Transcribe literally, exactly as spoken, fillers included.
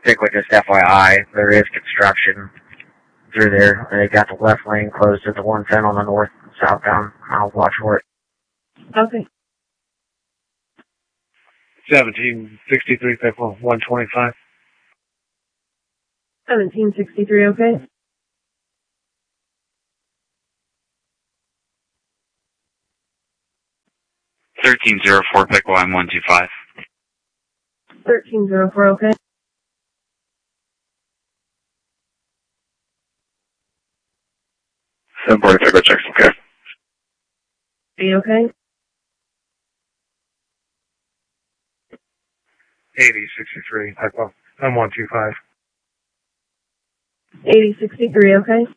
Particularly just F Y I, there is construction through there. They got the left lane closed at the one ten on the north and southbound. I'll watch for it. Okay. seventeen sixty-three, Pickle, one twenty-five. seventeen sixty-three, okay. thirteen oh four, Pickle, I'm one two five. thirteen oh four, okay. seven forty, Pickle, checks, okay. Are you okay? eighty sixty-three, Pickle, I'm one two five. eighty sixty-three, okay.